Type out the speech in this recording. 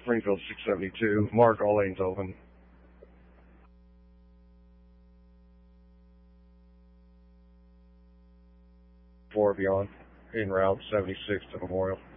Springfield 672. Mark, all lanes open. Four beyond, en route 76 to Memorial.